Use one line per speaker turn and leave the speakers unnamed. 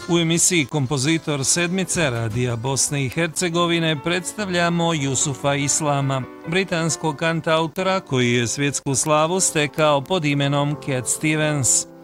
U emisiji Kompozitor sedmice Radija Bosne i Hercegovine predstavljamo Jusufa Islama, britanskog kantautora koji je svjetsku slavu stekao pod imenom Cat Stevens.